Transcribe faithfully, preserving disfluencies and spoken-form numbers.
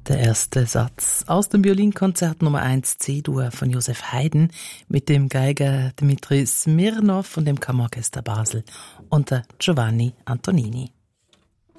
Der erste Satz aus dem Violinkonzert Nummer eins C-Dur von Joseph Haydn mit dem Geiger Dmitri Smirnov und dem Kammerorchester Basel unter Giovanni Antonini.